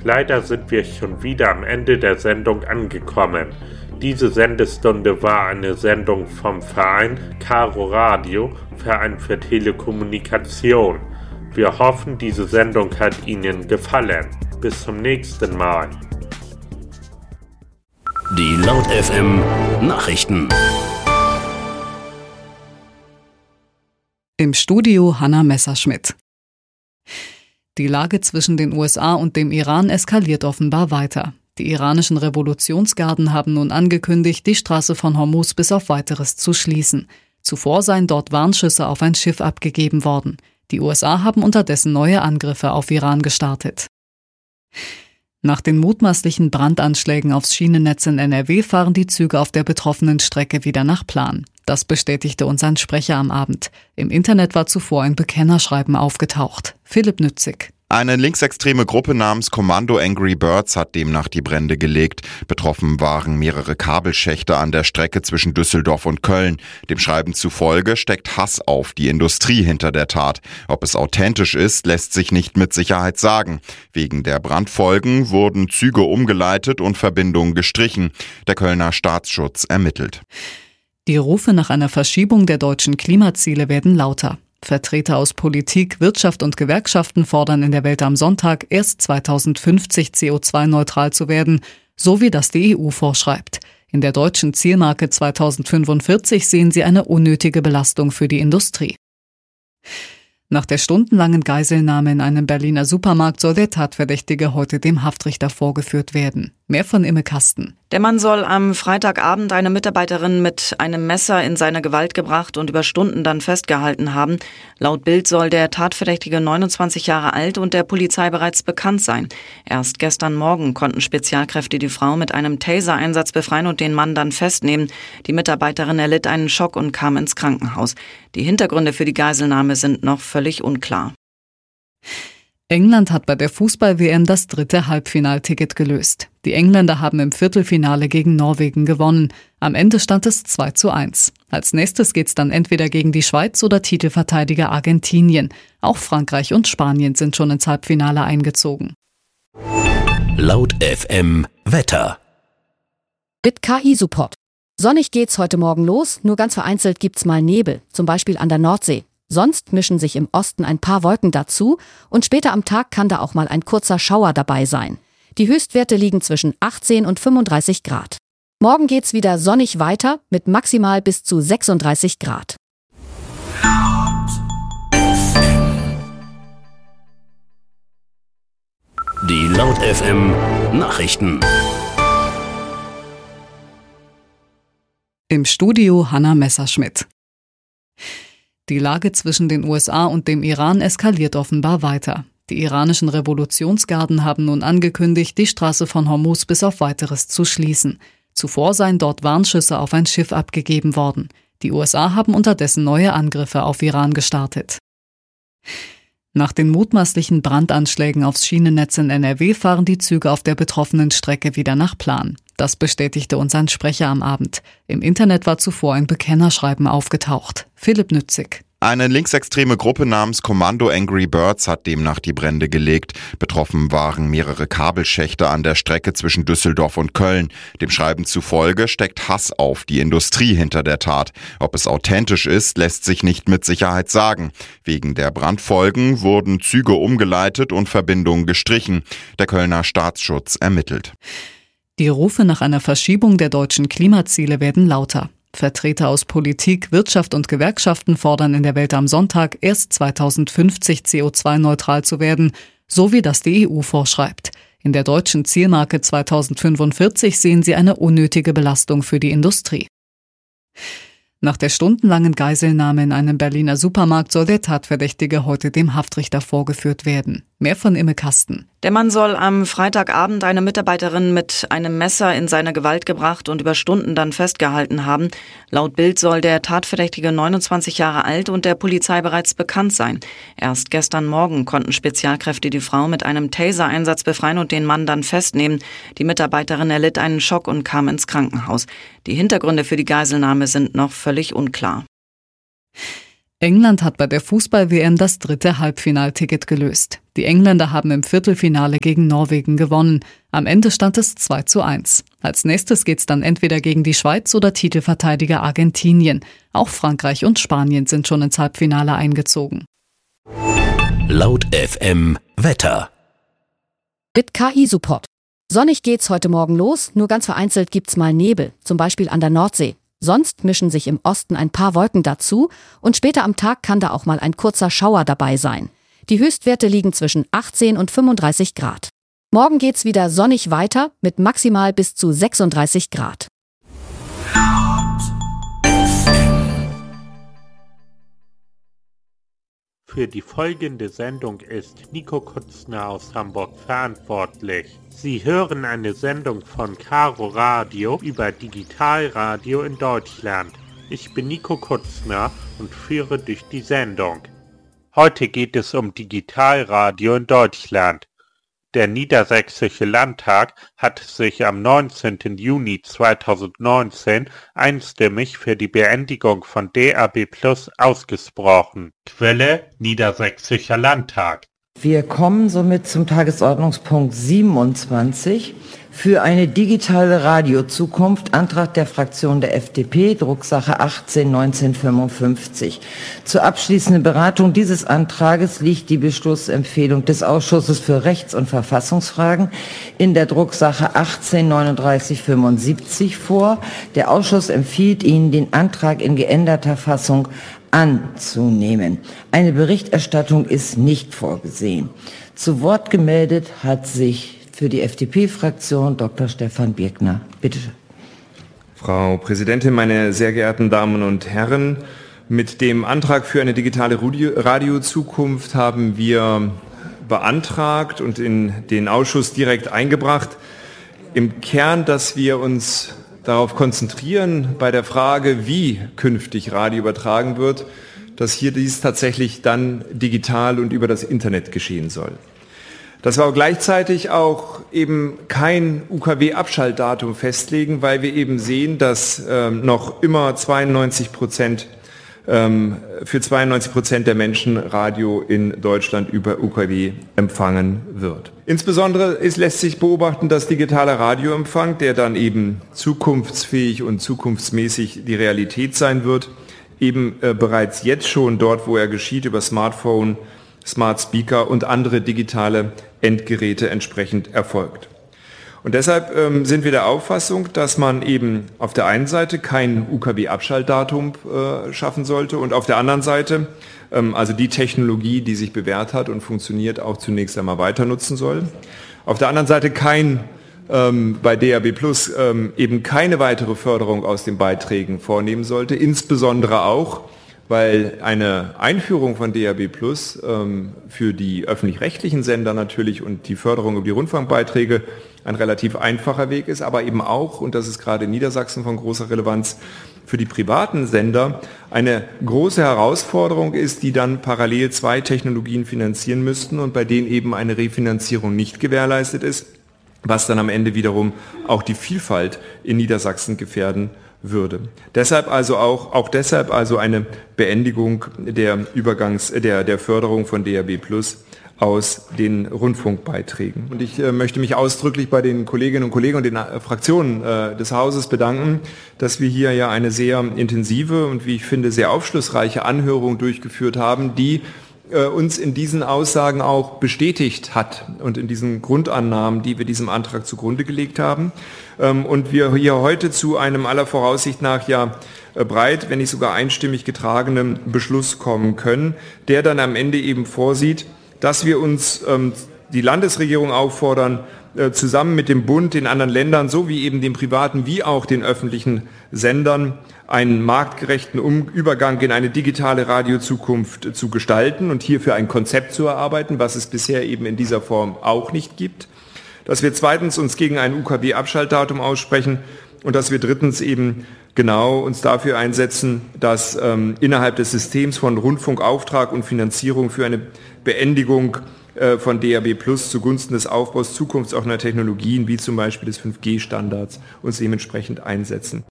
Leider sind wir schon wieder am Ende der Sendung angekommen. Diese Sendestunde war eine Sendung vom Verein Caro Radio, Verein für Telekommunikation. Wir hoffen, diese Sendung hat Ihnen gefallen. Bis zum nächsten Mal. Die Laut FM Nachrichten. Im Studio Hanna Messerschmidt. Die Lage zwischen den USA und dem Iran eskaliert offenbar weiter. Die iranischen Revolutionsgarden haben nun angekündigt, die Straße von Hormuz bis auf Weiteres zu schließen. Zuvor seien dort Warnschüsse auf ein Schiff abgegeben worden. Die USA haben unterdessen neue Angriffe auf Iran gestartet. Nach den mutmaßlichen Brandanschlägen aufs Schienennetz in NRW fahren die Züge auf der betroffenen Strecke wieder nach Plan. Das bestätigte uns ein Sprecher am Abend. Im Internet war zuvor ein Bekennerschreiben aufgetaucht. Philipp Nützig. Eine linksextreme Gruppe namens Kommando Angry Birds hat demnach die Brände gelegt. Betroffen waren mehrere Kabelschächte an der Strecke zwischen Düsseldorf und Köln. Dem Schreiben zufolge steckt Hass auf die Industrie hinter der Tat. Ob es authentisch ist, lässt sich nicht mit Sicherheit sagen. Wegen der Brandfolgen wurden Züge umgeleitet und Verbindungen gestrichen. Der Kölner Staatsschutz ermittelt. Die Rufe nach einer Verschiebung der deutschen Klimaziele werden lauter. Vertreter aus Politik, Wirtschaft und Gewerkschaften fordern in der Welt am Sonntag, erst 2050 CO2-neutral zu werden, so wie das die EU vorschreibt. In der deutschen Zielmarke 2045 sehen sie eine unnötige Belastung für die Industrie. Nach der stundenlangen Geiselnahme in einem Berliner Supermarkt soll der Tatverdächtige heute dem Haftrichter vorgeführt werden. Mehr von Imme Kasten. Der Mann soll am Freitagabend eine Mitarbeiterin mit einem Messer in seine Gewalt gebracht und über Stunden dann festgehalten haben. Laut Bild soll der Tatverdächtige 29 Jahre alt und der Polizei bereits bekannt sein. Erst gestern Morgen konnten Spezialkräfte die Frau mit einem Taser-Einsatz befreien und den Mann dann festnehmen. Die Mitarbeiterin erlitt einen Schock und kam ins Krankenhaus. Die Hintergründe für die Geiselnahme sind noch völlig unklar. England hat bei der Fußball-WM das 3. Halbfinalticket gelöst. Die Engländer haben im Viertelfinale gegen Norwegen gewonnen. Am Ende stand es 2:1. Als nächstes geht's dann entweder gegen die Schweiz oder Titelverteidiger Argentinien. Auch Frankreich und Spanien sind schon ins Halbfinale eingezogen. Laut FM Wetter. Mit KI-Support. Sonnig geht's heute Morgen los, nur ganz vereinzelt gibt's mal Nebel, zum Beispiel an der Nordsee. Sonst mischen sich im Osten ein paar Wolken dazu und später am Tag kann da auch mal ein kurzer Schauer dabei sein. Die Höchstwerte liegen zwischen 18 und 35 Grad. Morgen geht's wieder sonnig weiter mit maximal bis zu 36 Grad. Die Laut FM Nachrichten. Im Studio Hanna Messerschmidt. Die Lage zwischen den USA und dem Iran eskaliert offenbar weiter. Die iranischen Revolutionsgarden haben nun angekündigt, die Straße von Hormuz bis auf Weiteres zu schließen. Zuvor seien dort Warnschüsse auf ein Schiff abgegeben worden. Die USA haben unterdessen neue Angriffe auf Iran gestartet. Nach den mutmaßlichen Brandanschlägen aufs Schienennetz in NRW fahren die Züge auf der betroffenen Strecke wieder nach Plan. Das bestätigte uns ein Sprecher am Abend. Im Internet war zuvor ein Bekennerschreiben aufgetaucht. Philipp Nützig. Eine linksextreme Gruppe namens Kommando Angry Birds hat demnach die Brände gelegt. Betroffen waren mehrere Kabelschächte an der Strecke zwischen Düsseldorf und Köln. Dem Schreiben zufolge steckt Hass auf die Industrie hinter der Tat. Ob es authentisch ist, lässt sich nicht mit Sicherheit sagen. Wegen der Brandfolgen wurden Züge umgeleitet und Verbindungen gestrichen. Der Kölner Staatsschutz ermittelt. Die Rufe nach einer Verschiebung der deutschen Klimaziele werden lauter. Vertreter aus Politik, Wirtschaft und Gewerkschaften fordern in der Welt am Sonntag, erst 2050 CO2-neutral zu werden, so wie das die EU vorschreibt. In der deutschen Zielmarke 2045 sehen sie eine unnötige Belastung für die Industrie. Nach der stundenlangen Geiselnahme in einem Berliner Supermarkt soll der Tatverdächtige heute dem Haftrichter vorgeführt werden. Mehr von Imme Kasten. Der Mann soll am Freitagabend eine Mitarbeiterin mit einem Messer in seine Gewalt gebracht und über Stunden dann festgehalten haben. Laut Bild soll der Tatverdächtige 29 Jahre alt und der Polizei bereits bekannt sein. Erst gestern Morgen konnten Spezialkräfte die Frau mit einem Taser-Einsatz befreien und den Mann dann festnehmen. Die Mitarbeiterin erlitt einen Schock und kam ins Krankenhaus. Die Hintergründe für die Geiselnahme sind noch völlig unklar. England hat bei der Fußball-WM das 3. Halbfinalticket gelöst. Die Engländer haben im Viertelfinale gegen Norwegen gewonnen. Am Ende stand es 2:1. Als nächstes geht's dann entweder gegen die Schweiz oder Titelverteidiger Argentinien. Auch Frankreich und Spanien sind schon ins Halbfinale eingezogen. Laut FM Wetter. Mit KI-Support. Sonnig geht's heute Morgen los, nur ganz vereinzelt gibt's mal Nebel, zum Beispiel an der Nordsee. Sonst mischen sich im Osten ein paar Wolken dazu und später am Tag kann da auch mal ein kurzer Schauer dabei sein. Die Höchstwerte liegen zwischen 18 und 35 Grad. Morgen geht's wieder sonnig weiter mit maximal bis zu 36 Grad. Für die folgende Sendung ist Nico Kutzner aus Hamburg verantwortlich. Sie hören eine Sendung von Caro Radio über Digitalradio in Deutschland. Ich bin Nico Kutzner und führe durch die Sendung. Heute geht es um Digitalradio in Deutschland. Der Niedersächsische Landtag hat sich am 19. Juni 2019 einstimmig für die Beendigung von DAB+ ausgesprochen. Quelle: Niedersächsischer Landtag. Wir kommen somit zum Tagesordnungspunkt 27 für eine digitale Radiozukunft, Antrag der Fraktion der FDP, Drucksache 18/1955. Zur abschließenden Beratung dieses Antrages liegt die Beschlussempfehlung des Ausschusses für Rechts- und Verfassungsfragen in der Drucksache 18/3975 vor. Der Ausschuss empfiehlt Ihnen, den Antrag in geänderter Fassung anzunehmen. Eine Berichterstattung ist nicht vorgesehen. Zu Wort gemeldet hat sich für die FDP-Fraktion Dr. Stefan Birkner. Bitte. Frau Präsidentin, meine sehr geehrten Damen und Herren, mit dem Antrag für eine digitale Radiozukunft haben wir beantragt und in den Ausschuss direkt eingebracht, im Kern, dass wir uns darauf konzentrieren, bei der Frage, wie künftig Radio übertragen wird, dass hier dies tatsächlich dann digital und über das Internet geschehen soll. Dass wir aber gleichzeitig auch eben kein UKW-Abschaltdatum festlegen, weil wir eben sehen, dass noch immer für 92% der Menschen Radio in Deutschland über UKW empfangen wird. Insbesondere lässt sich beobachten, dass digitaler Radioempfang, der dann eben zukunftsfähig und zukunftsmäßig die Realität sein wird, eben bereits jetzt schon dort, wo er geschieht, über Smartphone, Smart Speaker und andere digitale Endgeräte entsprechend erfolgt. Und deshalb sind wir der Auffassung, dass man eben auf der einen Seite kein UKW-Abschaltdatum schaffen sollte und auf der anderen Seite also die Technologie, die sich bewährt hat und funktioniert, auch zunächst einmal weiter nutzen soll. Auf der anderen Seite bei DAB+ eben keine weitere Förderung aus den Beiträgen vornehmen sollte, insbesondere auch, weil eine Einführung von DAB+ für die öffentlich-rechtlichen Sender natürlich und die Förderung über die Rundfunkbeiträge ein relativ einfacher Weg ist, aber eben auch, und das ist gerade in Niedersachsen von großer Relevanz, für die privaten Sender eine große Herausforderung ist, die dann parallel zwei Technologien finanzieren müssten und bei denen eben eine Refinanzierung nicht gewährleistet ist, was dann am Ende wiederum auch die Vielfalt in Niedersachsen gefährden würde. Deshalb also eine Beendigung der Förderung von DAB+ aus den Rundfunkbeiträgen. Und ich möchte mich ausdrücklich bei den Kolleginnen und Kollegen und den Fraktionen des Hauses bedanken, dass wir hier ja eine sehr intensive und wie ich finde sehr aufschlussreiche Anhörung durchgeführt haben, die uns in diesen Aussagen auch bestätigt hat und in diesen Grundannahmen, die wir diesem Antrag zugrunde gelegt haben. Und wir hier heute zu einem aller Voraussicht nach ja breit, wenn nicht sogar einstimmig getragenen Beschluss kommen können, der dann am Ende eben vorsieht, dass wir uns die Landesregierung auffordern, zusammen mit dem Bund, den anderen Ländern sowie eben den privaten wie auch den öffentlichen Sendern einen marktgerechten Übergang in eine digitale Radiozukunft zu gestalten und hierfür ein Konzept zu erarbeiten, was es bisher eben in dieser Form auch nicht gibt. Dass wir zweitens uns gegen ein UKW-Abschaltdatum aussprechen und dass wir drittens eben genau uns dafür einsetzen, dass innerhalb des Systems von Rundfunkauftrag und Finanzierung für eine Beendigung von DAB+ zugunsten des Aufbaus zukunftsoffener Technologien wie zum Beispiel des 5G-Standards uns dementsprechend einsetzen.